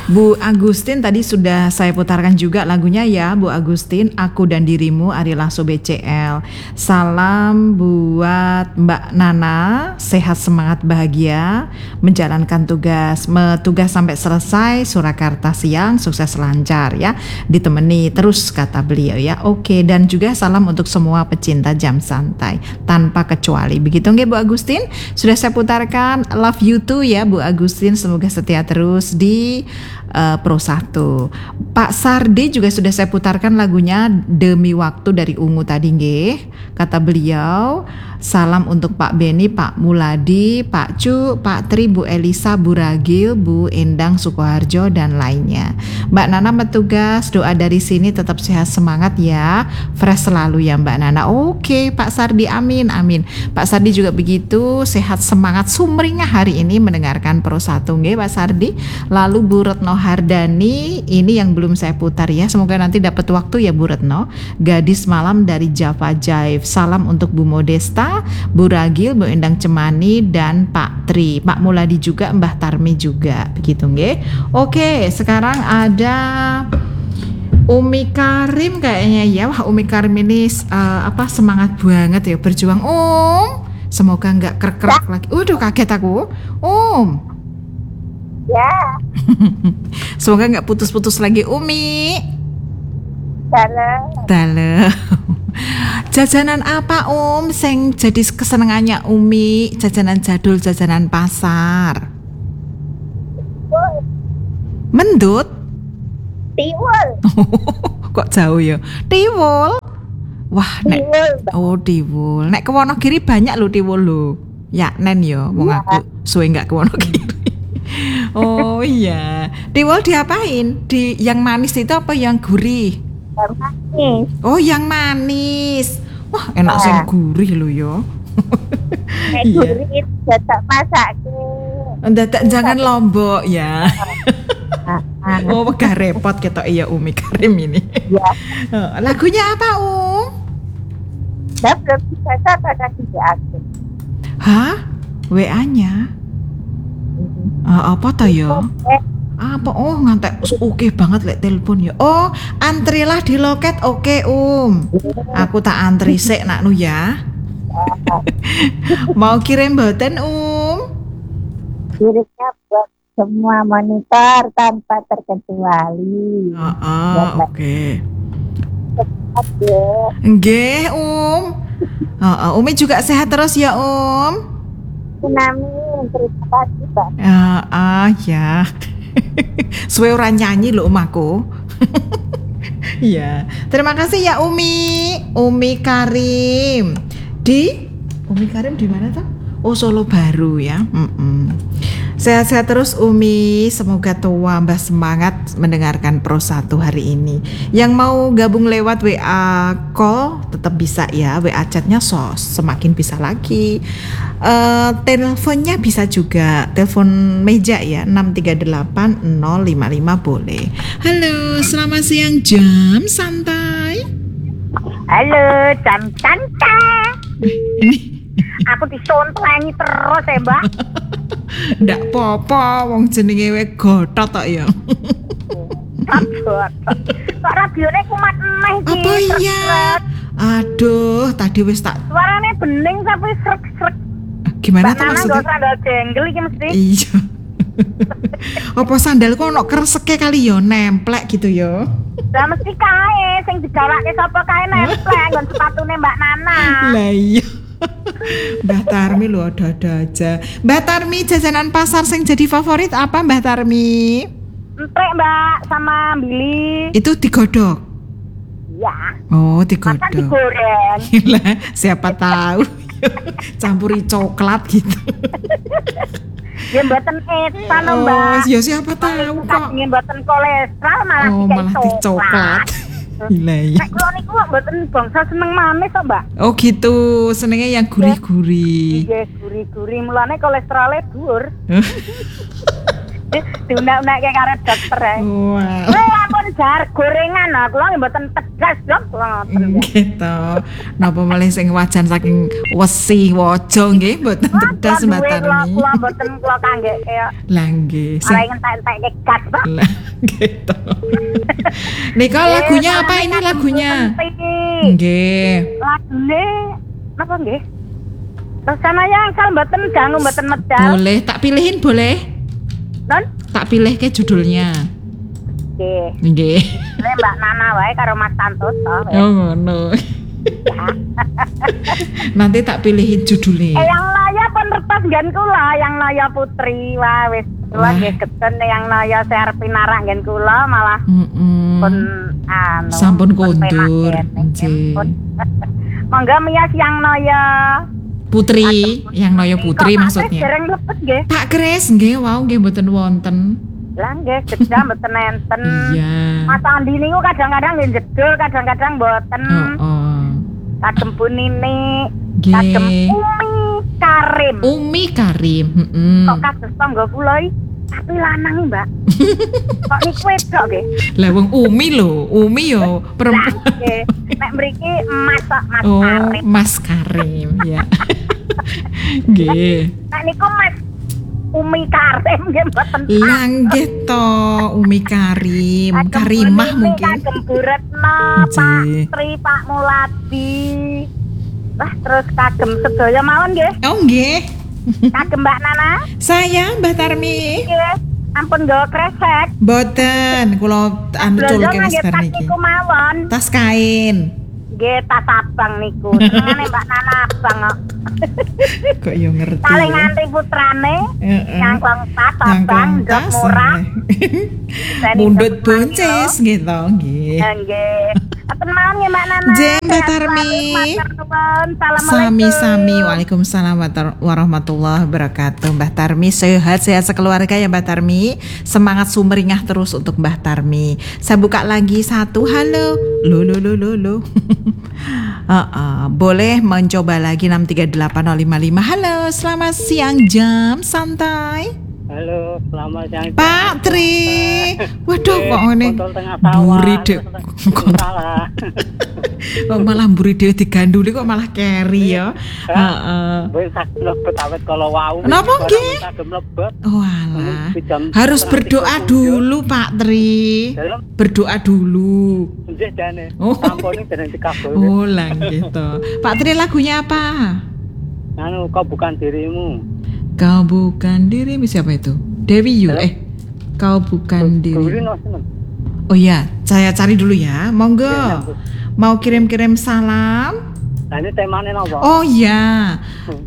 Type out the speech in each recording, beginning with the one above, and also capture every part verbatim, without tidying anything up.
Bu Agustin tadi sudah saya putarkan juga lagunya ya, Bu Agustin, Aku dan Dirimu, Ari Lasso B C L. Salam buat Mbak Nana, sehat semangat bahagia, menjalankan tugas, tugas sampai selesai, Surakarta siang, sukses lancar ya, ditemani terus kata beliau ya. Oke, dan juga salam untuk semua pecinta jam santai tanpa kecuali. Begitu nggih Bu Agustin? Sudah saya putarkan Love You Too ya Bu Agustin, semoga setia terus di uh, Pro satu. Pak Sardi juga sudah saya putarkan lagunya Demi Waktu dari Ungu tadi nggih. Kata beliau, salam untuk Pak Beni, Pak Muladi, Pak Cu, Pak Tri, Bu Elisa, Bu Ragil, Bu Endang Sukoharjo dan lainnya. Mbak Nana bertugas, doa dari sini tetap sehat semangat ya, fresh selalu ya Mbak Nana. Oke Pak Sardi, amin amin. Pak Sardi juga begitu, sehat semangat sumringah hari ini mendengarkan Pro satu nggih Pak Sardi. Lalu Bu Retno Hardani, ini yang belum saya putar ya, semoga nanti dapat waktu ya Bu Retno. Gadis Malam dari Java Jive. Salam untuk Bu Modesta, Bu Ragil, Bu Endang Cemani dan Pak Tri, Pak Muladi juga, Mbah Tarmi juga. Begitu nggih. Oke, sekarang ada Umi Karim kayaknya ya. Wah, Umi Karim ini uh, apa semangat banget ya berjuang. Om, semoga nggak krek-krek lagi. Waduh, kaget aku. Om. Ya. Semoga nggak putus-putus lagi Umi. Dalam. Dalam. Jajanan apa Om sing jadi kesenangannya Umi? Jajanan jadul, jajanan pasar. Mendut? Tiwul. Kok jauh ya? Tiwul. Wah, nek Tiwul. Oh, tiwul. Nek ke Wonogiri banyak lho tiwul lho. Ya, nen yo, wong Iya. aku suwe enggak ke Wonogiri. Oh iya. Tiwul diapain? Di yang manis itu apa yang gurih? Yang manis. Oh, yang manis. Wah, enak Ya. sing gurih lho yo. Nek Iya. gurih dadak masake. Ndadak jangan lombok ya. Ah, ah. Oh, wegah repot ketok iya Umi Karim ini. Ya. Oh, lagunya apa, Um? Dah belum bisa kata tidak aku. Hah? W A-nya? Ah, apa ta ya? Eh, Apa? Oh, ngantek oke banget lek telepon ya. Oh, antrilah di loket. Oke, Um. Aku tak antri sik nak nu ya. Mau kirim mboten, Um? Kirimnya buat semua monitor tanpa terkecuali. Heeh, oke. Oke. Nggih, Um. Heeh, Umi juga sehat terus ya, Um. Amin. Terima kasih, Pak. Ah, ah ya. Suwe ora nyanyi lho Umaku. Iya. Terima kasih ya Umi. Umi Karim. Di Umi Karim di mana tuh? Oh, Solo Baru ya. Mm-mm. Sehat-sehat terus Umi. Semoga tua mbah semangat mendengarkan Pro satu hari ini. Yang mau gabung lewat W A call tetap bisa ya. W A chatnya so semakin bisa lagi. Uh, teleponnya bisa juga. Telepon meja ya enam tiga delapan nol lima lima boleh. Halo, selamat siang jam santai. Halo, jam santai. Ini Aku disontangi terus ya, Mbak. ndak apa-apa wong jenenge we gotot tok ya. Takut. Kok radionya kumat emeh iki. Apa iya? Aduh, tadi wis tak Suaranya bening tapi srek-srek. gimana Mbak tuh Nana maksudnya? gak sandal jenggel iki mesti. Iya. Apa sandalku ono kreseke kali ya nemplek gitu ya. Lah mesti kae sing digawake sapa kae nemplek nggon sepatune Mbak Nana. Lah iya. Mbah Tarmi lu ada-ada aja. Mbah Tarmi jajanan pasar sing jadi favorit apa Mbah Tarmi? Empek Mbak sama Billy. Itu digodok. Ya. Oh, Masa digodok. digoreng. Gila, siapa tahu campuri coklat gitu. Ya mboten etan Oh, Mbak. ya siapa tahu kok. Ingin mboten kolesterol malah Oh, dikai malah dicoklat. Gila ya. Nek kula niku kok mboten bangsa seneng manis kok, Mbak. Oh gitu, senengnya yang gurih-gurih. Nggih, gurih-gurih mulane kolesterolnya dhuwur. Diunak-unakke karo dokter ae. Wow. Wah, ampun jar gorengan lah, kula mboten tegas lho kula ngoten. Gitu. Napa malih sing wajan saking wesi waja nggih mboten tedas Mbak Tarmi. Kula mboten kula kangge kaya. Lah nggih. Ora entek-entek gas, Pak. Lah gitu. Nika lagunya apa ini lagunya? Nggih. Lagune napa nggih? Terus sana yang sal mboten ganggu mboten medal. Boleh, tak pilihin boleh? Non? Tak pilih ke judulnya. Nggih. Nggih. Ini Mbak Nana wae karo Mas Santoso. Oh ngono. Nanti tak pilihin judulnya. Eh yang laya penertas nggen kula, yang laya Putri. Wah wis kula nggih geten yang laya Serpinara nggen kula malah Mm-mm. pun anu. Sampun pun kondur. penak nggen, Nggih. pun. Monggo miyas yang laya Putri, yang Noyo Putri Kok maksudnya. dereng lepet nggih. Pak Kris nggih wau nggih mboten wonten. Lah nggih gedha mboten enten. Iya. Mas Andi niku kadang-kadang nggih jedul, kadang-kadang mboten. Oh. Kagem Bu Nini, Nggih. kagem Umi Karim. Umi Karim, heeh. Kok kados tangga kula iki tapi lanang, Mbak. Kok niku wedok nggih? Lah wong Umi lho, Umi yo perempuan. Nggih. Nek mriki Mas kok Mas Oh, Karim. Mas Karim ya. Nggih. Nek niku Mas Umi Karim nggih mboten. Lah nggih to, Umi Karim, Kagem Bu Karimah Nini, mungkin. Kagem Bu Retno, Nggih. Pak Tri, Pak Muladi. Wah, terus kagem sedaya mawon nggih. Oh nggih. Kagem Mbak Nana. Saya Mbah Tarmi. Nggih. Ampun nggawa kresek. Boten, kula anu Belanja culke nggih wis bar tas niki. niku mawon. Tas kain. Nggih tas abang niku. Senengane Mbak Nana abang kok. Kok yo ngerti. Paling ya? nganti putrane Heeh. nyangklong tas abang Nyangklong ndok tas, murah. eh. Mundut bonces gitu nggih. Nggih. Aten mawon nggih Mbak Nana. Jen, Mbak Sehat Tarmi. selalu, matur nuwun. Assalamualaikum. Sami-sami. Waalaikumsalam watar- warahmatullahi wabarakatuh. Mbah Tarmi sehat-sehat sekeluarga ya Mbah Tarmi. Semangat sumringah terus untuk Mbah Tarmi. Saya buka lagi satu. Halo. Lo lo lo lo lo. Uh-uh. Boleh mencoba lagi enam tiga delapan nol lima lima. Halo, selamat siang jam santai. Halo, selamat siang. Pak Tri. Waduh kok ngene. Kontol tengah sawah. Mburi dek. Salah. Kok malah mburi dhewe diganduli kok malah carry ya. Heeh. Wis sak lebet awet kalau wau. Napa nggih? Sagem lebet. Walah. Jam Harus setengah berdoa tiga dulu Pak Tri. Dalam Berdoa dulu. nggih jane. Oh. Sampune dereng dikabul. Oh lah gitu. Pak Tri lagunya apa? Anu kau bukan dirimu. Kau bukan dirimu siapa itu? Dewi Yu. Halo? Eh, kau bukan Guru diri. no seneng. Oh iya, saya cari dulu ya. Monggo. Mau kirim-kirim salam? Nah ini temane napa? Oh iya.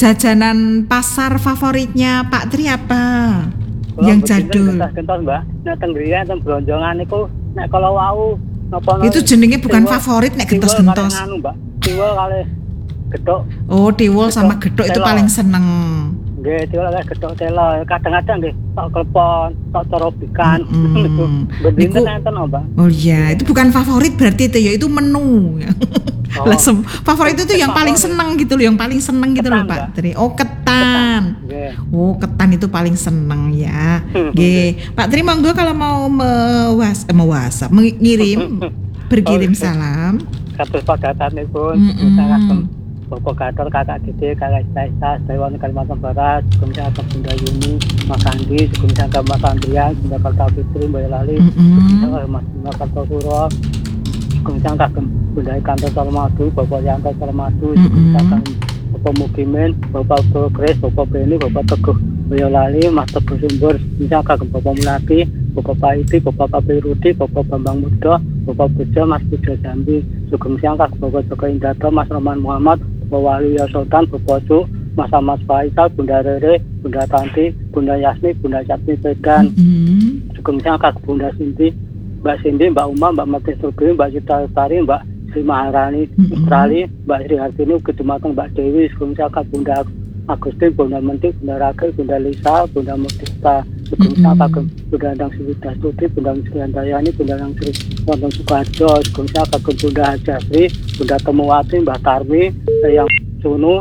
Jajanan pasar favoritnya Pak Tri apa? Kula Yang mboten jadul. gentos-gentos, Mbak. Nek teng griya teng blonjongan niku nek kalau wau napa Itu jenenge bukan favorit nek gentos-gentos. Anu, Mbak. Tiwul kali gedhok. Oh, tiwul sama Gedhok gedhok itu telo. paling seneng. Nggih, tiwul kali gedhok telo. Kadang-kadang nggih tok klepon, tok corobikan. Mm-mm. Bendinten Niku- enten, Mbak. Oh iya, itu bukan favorit berarti itu ya, itu menu. Oh. Lah, sem- favorit itu yang paling seneng gitu loh, yang paling seneng gitu loh Ketan, Pak Mbak. Tri. Oh ketan. Nggih. Oh ketan itu paling seneng ya. Nggih, Pak Tri monggo kalau mau mewas, eh, mewasap, mengirim, berkirim Oh, salam. Kados padatanipun Mm-mm. kagem Bapak Gatot, Kakak Dede, Kakak Staisa, Dewan Kalimantan Barat, Kemudian Kagem Bunda Yuni, Mas Andi, Kemudian Kagem Mas Andrian, Bunda Karta Fitri, Mbak Lali, Mm-mm. Kagem Mas Bunda Kartosuro, Kemudian Kagem Bunda Ikanto Salmadu, Bapak Yanto Salmadu, Mm-mm. Kagem Bapak Mukimin, Bapak Kris, Bapak Beni, Bapak Teguh Boyolali, Mas Teguh Sumber, Kemudian Kagem Bapak Mulati, Bapak Paiti, Bapak Kapi Rudi, Bapak Bambang Mudo, Bapak Pujo, Mas Pujo Jambi, Sugeng Siang Kagem Bapak Joko Indarto, Mas Roman Muhammad, Bapak Wali Sultan, Bapak Cu, Mas Ahmad Faisal, Bunda Rere, Bunda Tanti, Bunda Yasmi, Bunda Yasmi Pedan, Mm-mm. Sugeng Siang Kagem Bunda Cindy, Mbak Cindy, Mbak Uma, Mbak Mati Sugeng, Mbak Cita Lestari, Mbak Sri Maharani, Mm-mm. Australi, Mbak Sri Hartini, Kedumateng Mbak Dewi, Sugeng Siang Kagem Bunda Agustin, Bunda Mentik, Bunda Rakel, Bunda Lisa, Bunda Mutista, Sugeng Siang Mm-mm. Kagem Bunda Andang Sri Dastuti, Bunda Sri Handayani, Bunda Andang Sri Wonten Sukarjo, Sugeng Siang Kagem Bunda Hajasri, Bunda Temuwati, Mbak Tarmi, Yang Sunu,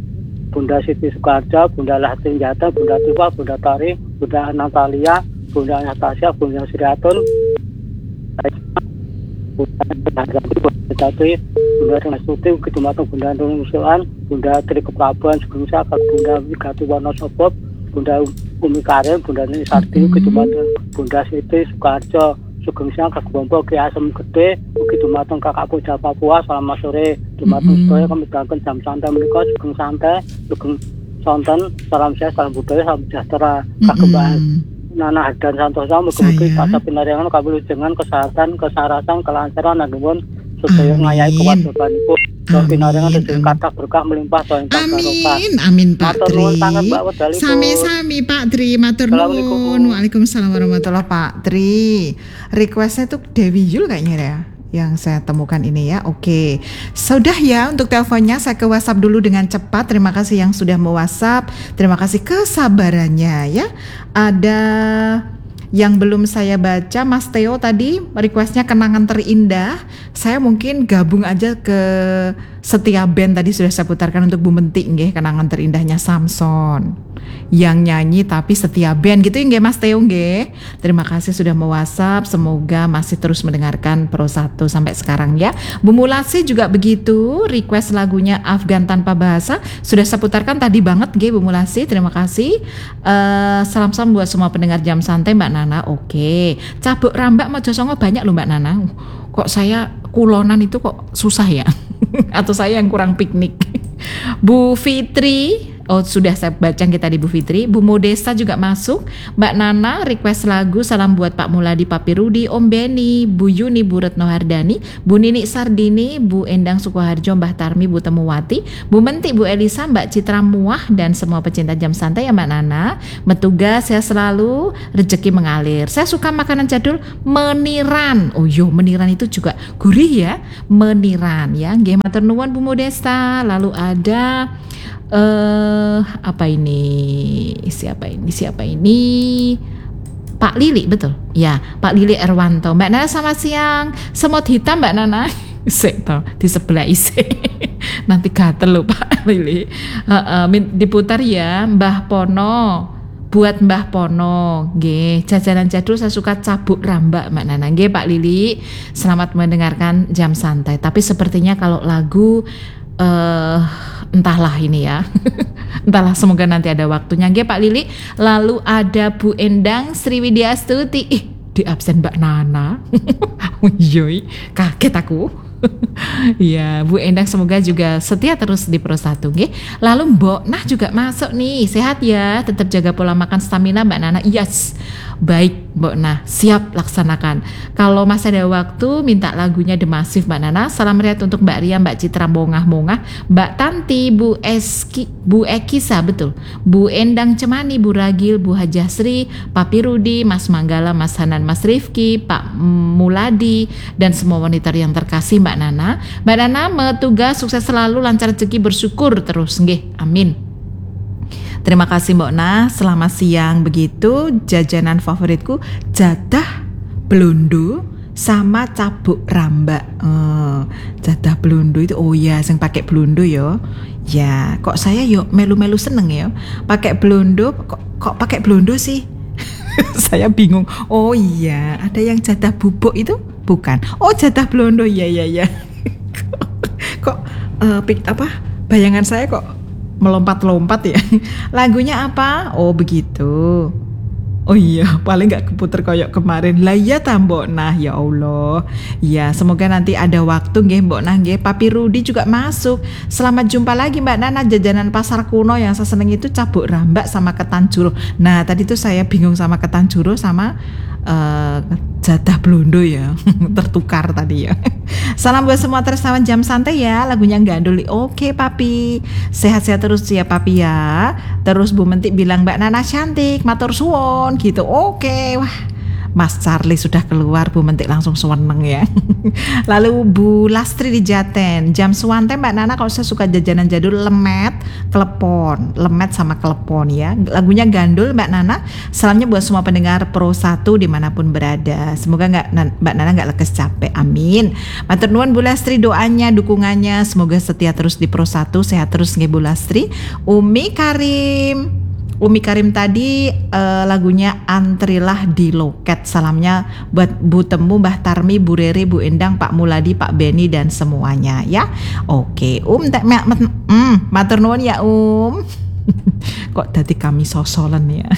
Bunda Siti Sukarjo, Bunda Lahtin Jata, Bunda Tiwa, Bunda Tari, Bunda Natalia, Bunda Natasha, Bunda Sriatun, Tapi Bunda Rengas Tuti ugi dumateng Bunda Nurul Musuhan, Bunda Tri Kepraban Sugeng Saka, Bunda Wigati Wonosobo, Bunda Umi Karim, Bunda Nini Sarti ugi dumateng Bunda Siti Sukarjo Sugeng Saka, Kebombo Ki Asem Gede ugi dumateng Kakak Puja Papua. Selamat sore dumateng sedaya kami danken jam santai menika Sugeng santai Sugeng sonten, salam sehat, salam budaya, salam sejahtera kagem Mbak Nana dan Santosa, mugi-mugi kasa pinaringan kawilujengan, kesehatan, kesarasan, kelancaran lan nuwun sedaya ngayahi kewajibanipun. Pinaringan rezeki kathah berkah melimpah saha ingkang barokah. Amin, amin Pak Matur Tri. nuwun sanget Mbak Wedalipun. Sami-sami Pak Tri, matur nuwun. Waalaikumsalam warahmatullahi Pak Tri. Requestnya tuh Dewi Yul kayaknya ya, yang saya temukan ini ya. Oke, sudah ya untuk teleponnya. Saya ke WhatsApp dulu dengan cepat. Terima kasih yang sudah mau WhatsApp. Terima kasih kesabarannya ya. Ada yang belum saya baca, Mas Theo tadi requestnya kenangan terindah. Saya mungkin gabung aja ke Setia Band tadi sudah saya putarkan untuk Bu Mentik nggih, kenangan terindahnya Samson. Yang nyanyi tapi Setia Band gitu nggih Mas Theo nggih. Terima kasih sudah mau WhatsApp. Semoga masih terus mendengarkan Pro satu sampai sekarang ya. Bu Mulasi juga begitu, request lagunya Afgan Tanpa Bahasa sudah saya putarkan tadi banget nggih Bu Mulasi. Terima kasih. Uh, salam-salam buat semua pendengar Jam Santai Mbak Nana. Oke. Cabuk Rambak Mojosongo banyak loh Mbak Nana. Kok saya kulonan itu kok susah ya? Atau saya yang kurang piknik. Bu Fitri, oh sudah saya baca kita di Bu Fitri. Bu Modesta juga masuk. Mbak Nana request lagu Salam buat Pak Muladi, Papi Rudi, Om Beni, Bu Yuni, Bu Retno Hardani, Bu Nini Sardini, Bu Endang Sukoharjo, Mbah Tarmi, Bu Temuwati, Bu Mentik, Bu Elisa, Mbak Citra Muah, dan semua pecinta Jam Santai ya Mbak Nana. Metugas saya selalu rezeki mengalir. Saya suka makanan jadul meniran. Oh yo, meniran itu juga gurih ya. Meniran ya. Nggih matur nuwun Bu Modesta. Lalu ada eh uh, apa ini? Siapa ini? Siapa ini? Pak Lili, betul? Ya, Pak Lili Erwanto. Mbak Nana selamat siang. Semut hitam Mbak Nana. Isik toh, di sebelah isik. Nanti gatel loh Pak Lili. Uh, uh, diputar ya, Mbah Pono. Buat Mbah Pono, nggih. Jajanan jadul saya suka Cabuk Rambak Mbak Nana. Nggih Pak Lili. Selamat mendengarkan Jam Santai. Tapi sepertinya kalau lagu Uh, entahlah ini ya. Entahlah, semoga nanti ada waktunya nggih Pak Lili. Lalu ada Bu Endang Sriwidya Astuti. Ih, di absen Mbak Nana. Yoi, kaget aku. Ya, Bu Endang semoga juga setia terus di Pro satu nggih. Lalu Mbok Nah juga masuk nih. Sehat ya, tetap jaga pola makan stamina Mbak Nana. Yes. Baik Mbok Nah, siap laksanakan. Kalau masih ada waktu minta lagunya The Massive Mbak Nana. Salam riat untuk Mbak Ria, Mbak Citra Bongah-Bongah, Mbak Tanti, Bu Eski, Bu Ekisa betul, Bu Endang Cemani, Bu Ragil, Bu Hajasri, Papi Rudi, Mas Manggala, Mas Hanan, Mas Rifki, Pak Muladi, dan semua wanita yang terkasih Mbak Nana. Mbak Nana metugas sukses selalu, lancar rezeki, bersyukur terus nggih. Amin. Terima kasih Mbok Nah, selamat siang begitu. Jajanan favoritku jadah blondo sama cabuk rambak. Oh, jadah blondo itu oh ya, yang pakai blondo ya. Ya, kok saya yo melu-melu seneng ya. Pakai blondo, kok kok pakai blondo sih? Saya bingung. Oh iya, ada yang jadah bubuk itu? Bukan. Oh, jadah blondo. Ya ya ya. Kok uh, pik apa? Bayangan saya kok melompat-lompat ya. Lagunya apa? Oh begitu. Oh iya, paling gak keputer koyok kemarin. Lah iya ta Mbok Nah, ya Allah. Ya, semoga nanti ada waktu nggih Mbok Nah nggih. Papi Rudi juga masuk. Selamat jumpa lagi Mbak Nana. Jajanan pasar kuno yang saya seneng itu cabuk rambak sama ketan juro. Nah, tadi tuh saya bingung sama ketan juro sama uh, jadah blondo ya. Tertukar tadi ya. Salam buat semua tresnawan Jam Santai ya. Lagunya Gandul. Oke Papi. Sehat-sehat terus ya Papi ya. Terus Bu Mentik bilang Mbak Nana cantik, matur suwon gitu. Oke. Wah, Mas Charlie sudah keluar, Bu Mentik langsung seneng ya. Lalu Bu Lastri di Jaten. Jam suwante Mbak Nana kalau saya suka jajanan jadul lemet, klepon. Lemet sama klepon ya. Lagunya Gandul Mbak Nana. Salamnya buat semua pendengar Pro satu dimanapun berada. Semoga nggak Mbak Nana nggak lekas capek. Amin. Matur nuwun Bu Lastri doanya, dukungannya. Semoga setia terus di Pro satu, sehat terus nggih Bu Lastri. Umi Karim. Umi Karim tadi eh, lagunya Antrilah di Loket. Salamnya buat Bu Temu, Mbah Tarmi, Bu Rere, Bu Endang, Pak Muladi, Pak Beni dan semuanya ya. Oke, Um tak mat, mat, mm, matur nuwun ya Um. Kok dadi kami sosolan ya.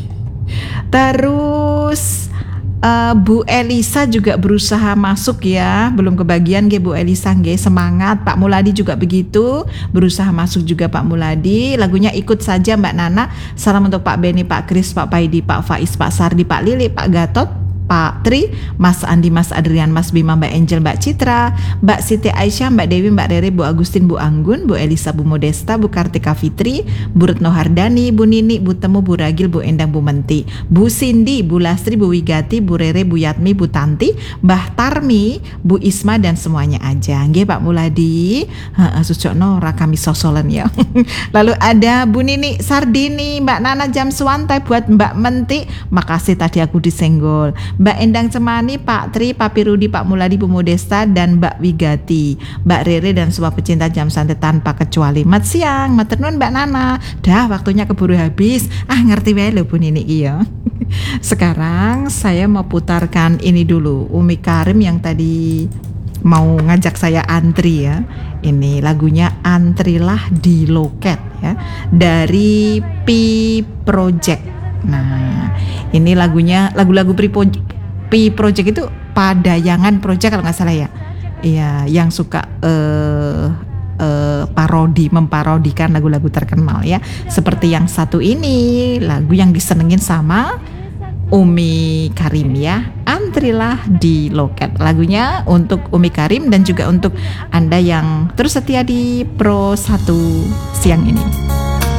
Terus Uh, Bu Elisa juga berusaha masuk ya, belum kebagian nggih Bu Elisa nggih, semangat. Pak Muladi juga begitu, berusaha masuk juga Pak Muladi. Lagunya Ikut Saja Mbak Nana. Salam untuk Pak Beni, Pak Kris, Pak Paidi, Pak Faiz, Pak Sardi, Pak Lili, Pak Gatot, Pak Tri, Mas Andi, Mas Adrian, Mas Bima, Mbak Angel, Mbak Citra, Mbak Siti Aisyah, Mbak Dewi, Mbak Rere, Bu Agustin, Bu Anggun, Bu Elisa, Bu Modesta, Bu Kartika Fitri, Bu Retno Hardani, Bu Nini, Bu Temu, Bu Ragil, Bu Endang, Bu Menti, Bu Cindy, Bu Lastri, Bu Wigati, Bu Rere, Bu Yatmi, Bu Tanti, Mbah Tarmi, Bu Isma dan semuanya aja. Nggih Pak Muladi, heeh sucokno ora kami sosolan ya. Lalu ada Bu Nini Sardini, Mbak Nana Jam Suwantai, buat Mbak Menti, makasih tadi aku disenggol. Mbak Endang Cemani, Pak Tri, Pak Pirudi, Pak Muladi, Bu Modesta, dan Mbak Wigati, Mbak Rere, dan semua pecinta jam santai tanpa kecuali. Mat siang, matur nuwun Mbak Nana. Dah waktunya keburu habis. Ah ngerti wae lho Bu Nini iya. Sekarang saya mau putarkan ini dulu, Umi Karim yang tadi mau ngajak saya antri ya. Ini lagunya Antrilah di Loket ya, dari P Project. Nah, ini lagunya lagu-lagu P Project itu Padayangan Project kalau nggak salah ya. Iya, yang suka uh, uh, parodi, memparodikan lagu-lagu terkenal ya. Seperti yang satu ini, lagu yang disenengin sama Umi Karim ya, Antrilah di Loket. Lagunya untuk Umi Karim dan juga untuk Anda yang terus setia di Pro satu siang ini.